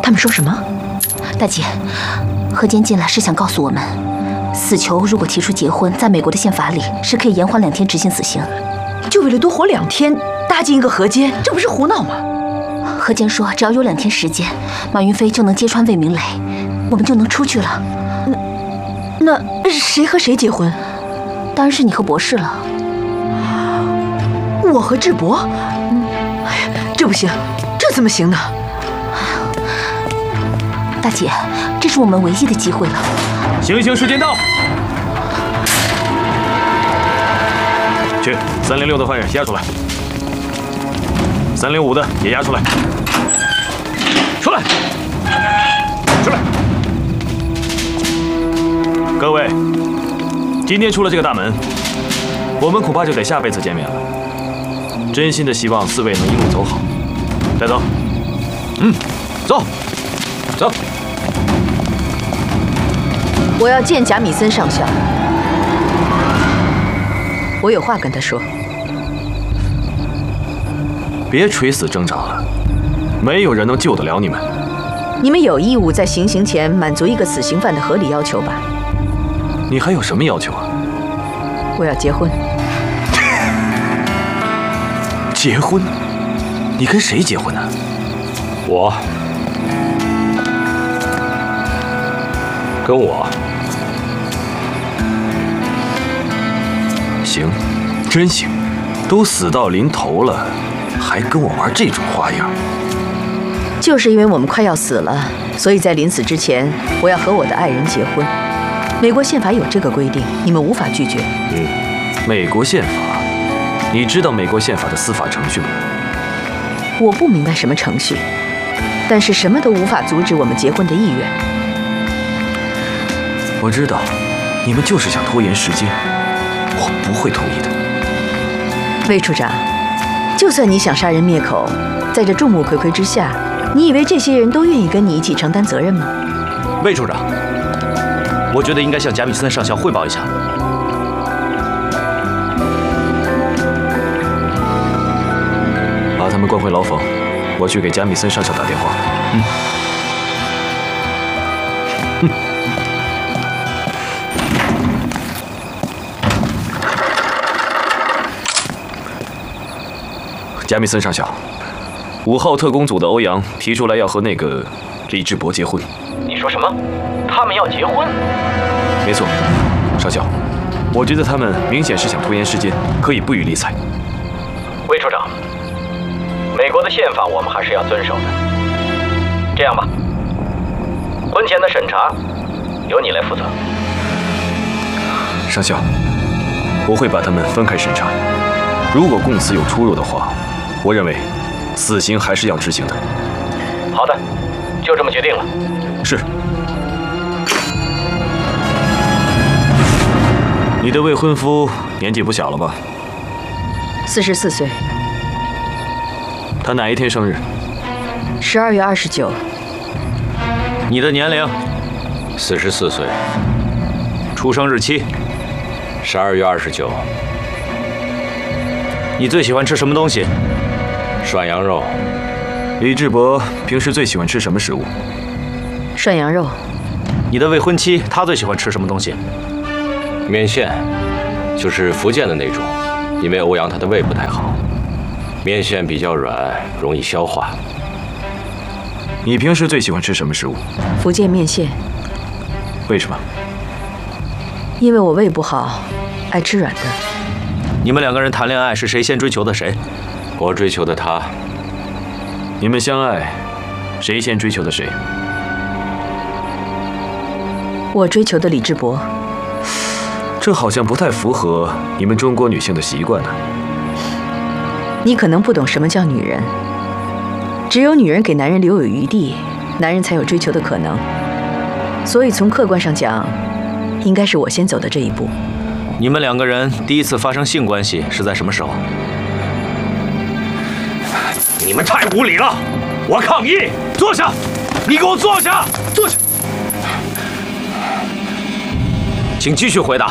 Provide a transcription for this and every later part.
他们说什么？ 大姐，何坚进来是想告诉我们，死囚如果提出结婚，在美国的宪法里是可以延缓2天执行死刑。 就为了多活2天，搭进一个河间，这不是胡闹吗？ 何坚说，只要有2天时间，马云飞就能揭穿魏明磊，我们就能出去了。 那谁和谁结婚？ 当然是你和博士了。 我和智博？哎呀，这不行，这怎么行呢？ 大姐，这是我们唯一的机会了。 行刑时间到。去306的犯人押出来，305的也押出来。出来，出来！各位，今天出了这个大门，我们恐怕就得下辈子见面了。真心的希望4位能一路走好。带走。走，走。 我要见贾米森上校，我有话跟他说。 别垂死挣扎了，没有人能救得了你们。 你们有义务在行刑前满足一个死刑犯的合理要求吧？ 你还有什么要求啊？ 我要结婚。 结婚？你跟谁结婚呢？ 我跟我。 行，真行，都死到临头了，还跟我玩这种花样。 就是因为我们快要死了，所以在临死之前，我要和我的爱人结婚。美国宪法有这个规定，你们无法拒绝。 美国宪法，你知道美国宪法的司法程序吗？ 我不明白什么程序，但是什么都无法阻止我们结婚的意愿。 我知道，你们就是想拖延时间，我不会同意的。 魏处长，就算你想杀人灭口，在这众目睽睽之下，你以为这些人都愿意跟你一起承担责任吗？ 魏处长，我觉得应该向贾米森上校汇报一下。 把他们关回牢房，我去给贾米森上校打电话。贾米森上校，5号特工组的欧阳提出来要和那个李志博结婚。 你说什么？他们要结婚？ 没错，上校，我觉得他们明显是想拖延时间，可以不予理睬。 魏处长，美国的宪法我们还是要遵守的。这样吧，婚前的审查由你来负责。 上校，我会把他们分开审查。如果供词有出入的话，我认为死刑还是要执行的。 好的，就这么决定了。 是。你的未婚夫年纪不小了吧 44岁。 他哪一天生日 ？12月29。 你的年龄 ？44岁。 出生日期 ？12月29。 你最喜欢吃什么东西？ 涮羊肉。 李志博平时最喜欢吃什么食物？ 涮羊肉。 你的未婚妻她最喜欢吃什么东西？ 面线，就是福建的那种，因为欧阳他的胃不太好，面线比较软，容易消化。 你平时最喜欢吃什么食物？ 福建面线。 为什么？ 因为我胃不好，爱吃软的。 你们2个人谈恋爱是谁先追求的谁？ 我追求的他。 你们相爱，谁先追求的谁？ 我追求的李志博。 这好像不太符合你们中国女性的习惯呢。 你可能不懂什么叫女人，只有女人给男人留有余地，男人才有追求的可能。所以从客观上讲，应该是我先走的这一步。 你们2个人第一次发生性关系是在什么时候？ 你们太无礼了！我抗议！坐下！你给我坐下！坐下！ 请继续回答。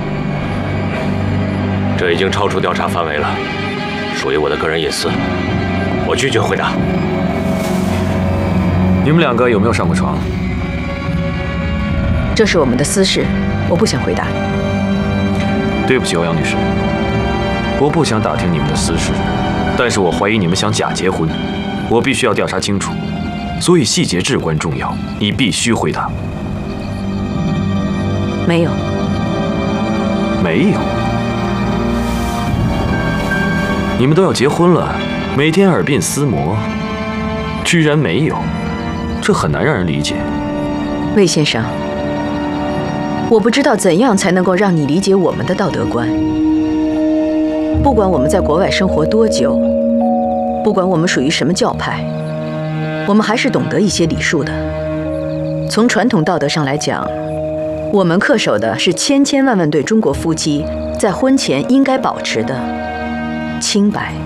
这已经超出调查范围了，属于我的个人隐私，我拒绝回答。 你们两个有没有上过床？ 这是我们的私事，我不想回答。 对不起，欧阳女士，我不想打听你们的私事，但是我怀疑你们想假结婚，我必须要调查清楚，所以细节至关重要，你必须回答。 没有。 没有。你们都要结婚了，每天耳鬓厮磨，居然没有，这很难让人理解。 魏先生，我不知道怎样才能够让你理解我们的道德观。不管我们在国外生活多久，不管我们属于什么教派，我们还是懂得一些礼数的。从传统道德上来讲，我们恪守的是千千万万对中国夫妻在婚前应该保持的清白、